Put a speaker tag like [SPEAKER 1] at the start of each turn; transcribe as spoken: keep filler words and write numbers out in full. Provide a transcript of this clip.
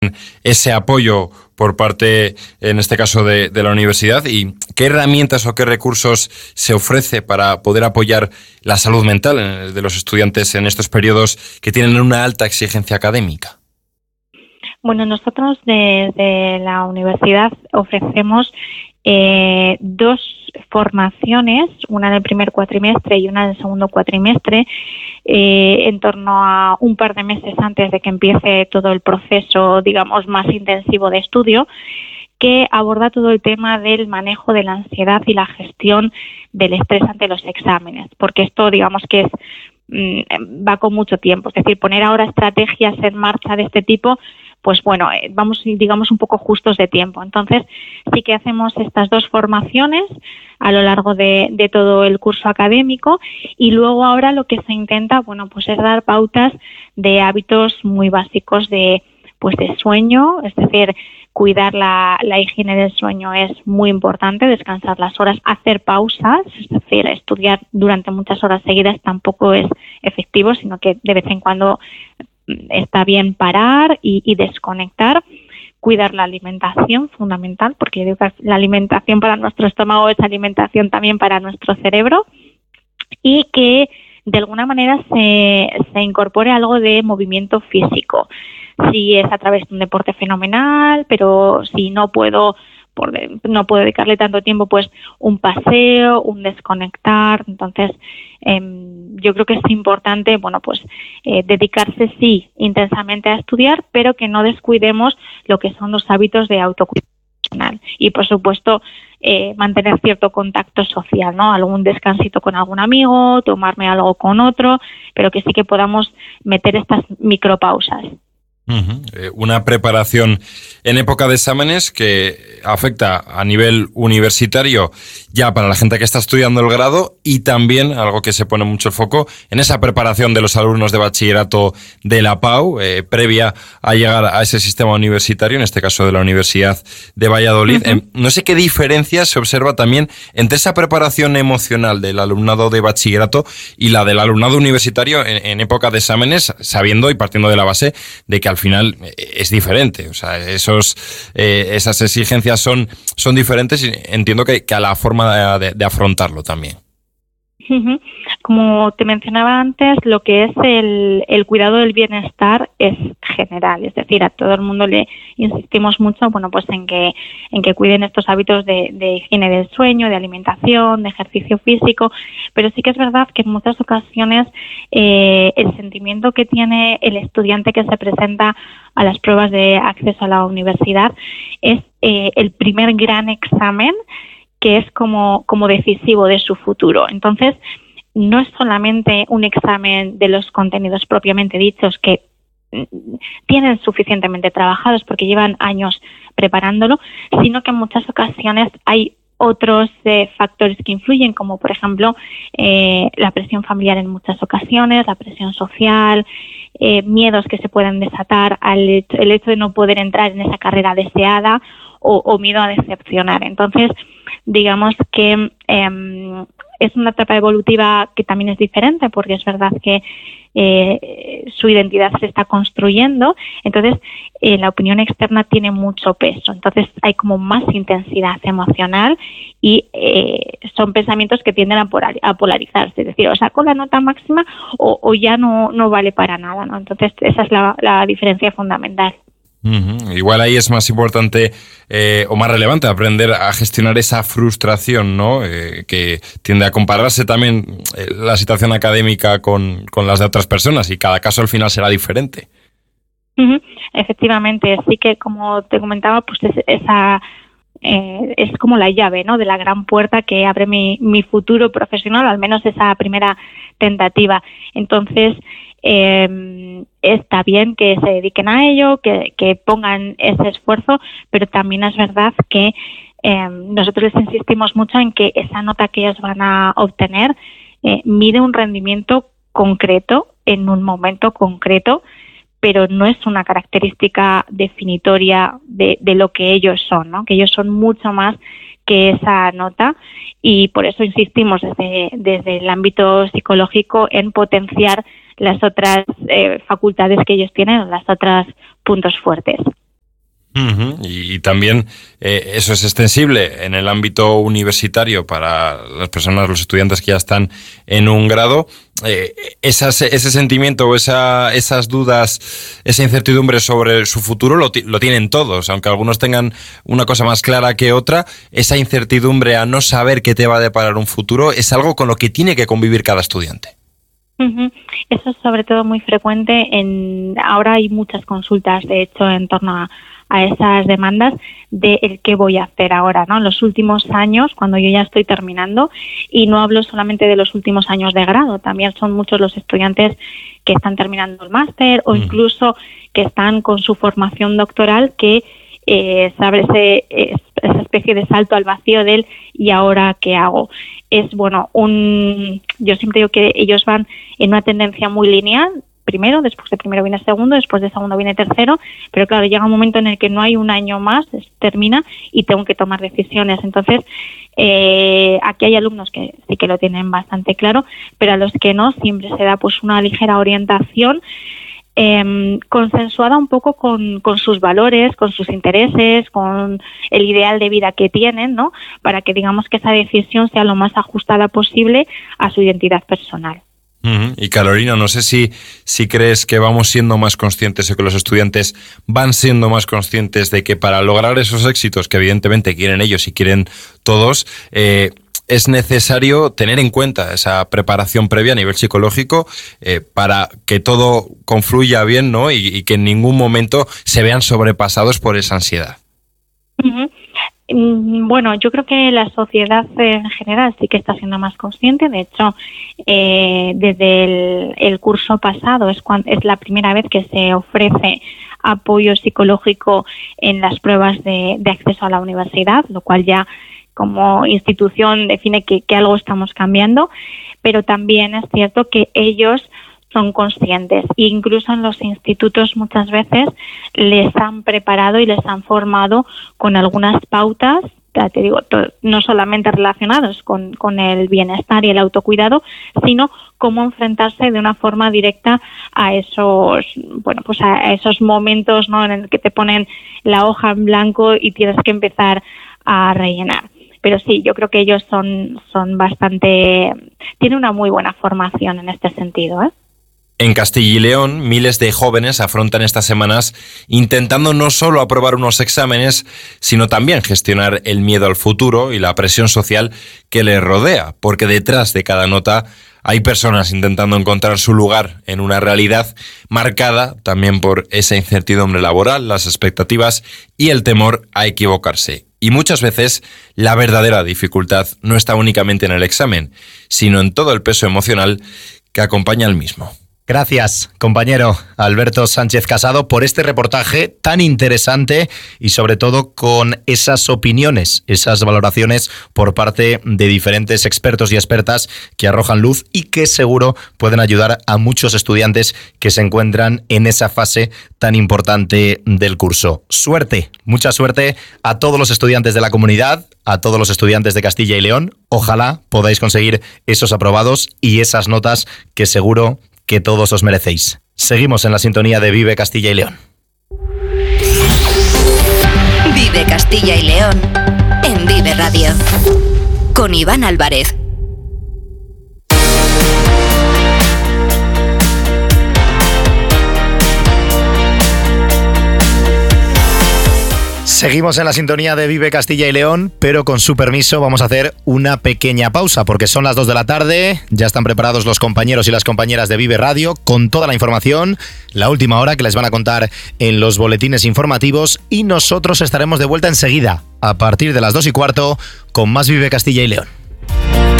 [SPEAKER 1] ese apoyo por parte, en este caso, de, de la universidad, y qué herramientas o qué recursos se ofrece para poder apoyar la salud mental de los estudiantes en estos periodos que tienen una alta exigencia académica.
[SPEAKER 2] Bueno, nosotros desde la universidad ofrecemos eh, dos formaciones, una en el primer cuatrimestre y una en el segundo cuatrimestre, eh, en torno a un par de meses antes de que empiece todo el proceso, digamos, más intensivo de estudio, que aborda todo el tema del manejo de la ansiedad y la gestión del estrés ante los exámenes, porque esto, digamos, que es va con mucho tiempo, es decir, poner ahora estrategias en marcha de este tipo, pues bueno, vamos, digamos, un poco justos de tiempo. Entonces, sí que hacemos estas dos formaciones a lo largo de, de todo el curso académico, y luego ahora lo que se intenta, bueno, pues es dar pautas de hábitos muy básicos de, pues de sueño, es decir, cuidar la, la higiene del sueño es muy importante, descansar las horas, hacer pausas, es decir, estudiar durante muchas horas seguidas tampoco es efectivo, sino que de vez en cuando está bien parar y, y desconectar. Cuidar la alimentación, fundamental, porque yo digo que la alimentación para nuestro estómago es alimentación también para nuestro cerebro, y que de alguna manera se, se incorpore algo de movimiento físico. Si es a través de un deporte fenomenal, pero si no puedo, por, no puedo dedicarle tanto tiempo, pues un paseo, un desconectar. Entonces, eh, yo creo que es importante, bueno, pues eh, dedicarse sí intensamente a estudiar, pero que no descuidemos lo que son los hábitos de autocuidado personal. Y por supuesto, eh, mantener cierto contacto social, ¿no? Algún descansito con algún amigo, tomarme algo con otro, pero que sí que podamos meter estas micropausas.
[SPEAKER 1] Uh-huh. Eh, una preparación en época de exámenes que afecta a nivel universitario ya para la gente que está estudiando el grado, y también algo que se pone mucho el foco en esa preparación de los alumnos de bachillerato de la P A U, eh, previa a llegar a ese sistema universitario, en este caso de la Universidad de Valladolid. Uh-huh. Eh, no sé qué diferencia se observa también entre esa preparación emocional del alumnado de bachillerato y la del alumnado universitario en, en época de exámenes, sabiendo y partiendo de la base de que al final es diferente. O sea, esos, eh, esas exigencias son, son diferentes, y entiendo que, que a la forma de, de afrontarlo también.
[SPEAKER 2] Como te mencionaba antes, lo que es el, el cuidado del bienestar es general, es decir, a todo el mundo le insistimos mucho, bueno, pues en que en que cuiden estos hábitos de, de higiene del sueño, de alimentación, de ejercicio físico, pero sí que es verdad que en muchas ocasiones eh, el sentimiento que tiene el estudiante que se presenta a las pruebas de acceso a la universidad es eh, el primer gran examen, que es como, como decisivo de su futuro. Entonces, no es solamente un examen de los contenidos propiamente dichos, que tienen suficientemente trabajados porque llevan años preparándolo, sino que en muchas ocasiones hay otros eh, factores que influyen, como por ejemplo eh, la presión familiar en muchas ocasiones, la presión social, eh, miedos que se pueden desatar al hecho, el hecho de no poder entrar en esa carrera deseada, o, o miedo a decepcionar. Entonces, digamos que eh, es una etapa evolutiva que también es diferente, porque es verdad que eh, su identidad se está construyendo, entonces eh, la opinión externa tiene mucho peso, entonces hay como más intensidad emocional, y eh, son pensamientos que tienden a, polar, a polarizarse, es decir, o saco la nota máxima o, o ya no, no vale para nada, ¿no? Entonces esa es la, la diferencia fundamental.
[SPEAKER 1] Uh-huh. Igual ahí es más importante eh, o más relevante aprender a gestionar esa frustración, ¿no? Eh, que tiende a compararse también eh, la situación académica con, con las de otras personas, y cada caso al final será diferente.
[SPEAKER 2] Uh-huh. Efectivamente, sí que, como te comentaba, pues es, esa eh, es como la llave, ¿no?, de la gran puerta que abre mi, mi futuro profesional, al menos esa primera tentativa. Entonces, Eh, está bien que se dediquen a ello, que, que pongan ese esfuerzo, pero también es verdad que eh, nosotros les insistimos mucho en que esa nota que ellos van a obtener eh, mide un rendimiento concreto en un momento concreto, pero no es una característica definitoria de, de lo que ellos son, ¿no? Que ellos son mucho más que esa nota, y por eso insistimos desde, desde el ámbito psicológico en potenciar las otras eh, facultades que ellos tienen, las otras puntos fuertes.
[SPEAKER 1] Uh-huh. Y, y también eh, eso es extensible en el ámbito universitario para las personas, los estudiantes que ya están en un grado. Eh, esas, ese sentimiento o esa, esas dudas, esa incertidumbre sobre su futuro lo, lo tienen todos, aunque algunos tengan una cosa más clara que otra. Esa incertidumbre a no saber qué te va a deparar un futuro es algo con lo que tiene que convivir cada estudiante.
[SPEAKER 2] Uh-huh. Eso es sobre todo muy frecuente. En ahora hay muchas consultas, de hecho, en torno a a esas demandas de el qué voy a hacer ahora, ¿no? En los últimos años, cuando yo ya estoy terminando, y no hablo solamente de los últimos años de grado, también son muchos los estudiantes que están terminando el máster o incluso que están con su formación doctoral, que eh, sabe ese, esa especie de salto al vacío del ¿y ahora qué hago? Es, bueno, un yo siempre digo que ellos van en una tendencia muy lineal. Primero, después de primero viene segundo, después de segundo viene tercero, pero claro, llega un momento en el que no hay un año más, termina y tengo que tomar decisiones. Entonces, eh, aquí hay alumnos que sí que lo tienen bastante claro, pero a los que no, siempre se da pues una ligera orientación eh, consensuada un poco con, con sus valores, con sus intereses, con el ideal de vida que tienen, ¿no? Para que digamos que esa decisión sea lo más ajustada posible a su identidad personal.
[SPEAKER 1] Uh-huh. Y Carolina, no sé si, si crees que vamos siendo más conscientes o que los estudiantes van siendo más conscientes de que para lograr esos éxitos que evidentemente quieren ellos y quieren todos, eh, es necesario tener en cuenta esa preparación previa a nivel psicológico eh, para que todo confluya bien, ¿no? Y, y que en ningún momento se vean sobrepasados por esa ansiedad.
[SPEAKER 2] Uh-huh. Bueno, yo creo que la sociedad en general sí que está siendo más consciente. De hecho, eh, desde el, el curso pasado es, cuando, es la primera vez que se ofrece apoyo psicológico en las pruebas de, de acceso a la universidad, lo cual ya como institución define que, que algo estamos cambiando, pero también es cierto que ellos son conscientes. Incluso en los institutos muchas veces les han preparado y les han formado con algunas pautas, ya te digo, no solamente relacionados con, con el bienestar y el autocuidado, sino cómo enfrentarse de una forma directa a esos, bueno, pues a esos momentos, ¿no?, en el que te ponen la hoja en blanco y tienes que empezar a rellenar. Pero sí, yo creo que ellos son, son bastante, tienen una muy buena formación en este sentido, ¿eh?
[SPEAKER 1] En Castilla y León, miles de jóvenes afrontan estas semanas intentando no solo aprobar unos exámenes, sino también gestionar el miedo al futuro y la presión social que les rodea, porque detrás de cada nota hay personas intentando encontrar su lugar en una realidad marcada también por esa incertidumbre laboral, las expectativas y el temor a equivocarse. Y muchas veces la verdadera dificultad no está únicamente en el examen, sino en todo el peso emocional que acompaña al mismo.
[SPEAKER 3] Gracias, compañero Alberto Sánchez Casado, por este reportaje tan interesante y sobre todo con esas opiniones, esas valoraciones por parte de diferentes expertos y expertas que arrojan luz y que seguro pueden ayudar a muchos estudiantes que se encuentran en esa fase tan importante del curso. Suerte, mucha suerte a todos los estudiantes de la comunidad, a todos los estudiantes de Castilla y León. Ojalá podáis conseguir esos aprobados y esas notas que seguro que todos os merecéis. Seguimos en la sintonía de Vive Castilla y León.
[SPEAKER 4] Vive Castilla y León en Vive Radio con Iván Álvarez.
[SPEAKER 3] Seguimos en la sintonía de Vive Castilla y León, pero con su permiso vamos a hacer una pequeña pausa porque son las dos de la tarde, ya están preparados los compañeros y las compañeras de Vive Radio con toda la información, la última hora que les van a contar en los boletines informativos y nosotros estaremos de vuelta enseguida, a partir de las dos y cuarto, con más Vive Castilla y León.